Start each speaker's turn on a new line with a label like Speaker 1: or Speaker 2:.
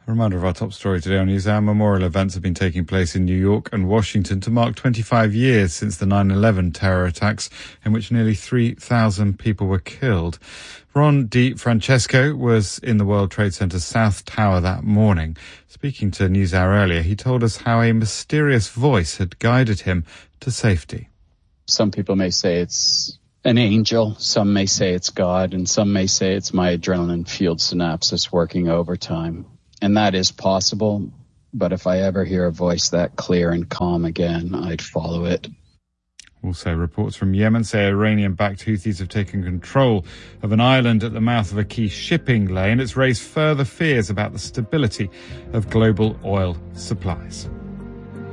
Speaker 1: A reminder of our top story today on NewsHour. Memorial events have been taking place in New York and Washington to mark 25 years since the 9/11 terror attacks in which nearly 3,000 people were killed. Ron DeFrancesco was in the World Trade Center's South Tower that morning. Speaking to NewsHour earlier, he told us how a mysterious voice had guided him to safety.
Speaker 2: Some people may say it's an angel, some may say it's God, and some may say it's my adrenaline-fueled synapses working overtime. And that is possible, but if I ever hear a voice that clear and calm again, I'd follow it.
Speaker 1: Also, reports from Yemen say Iranian-backed Houthis have taken control of an island at the mouth of a key shipping lane. It's raised further fears about the stability of global oil supplies.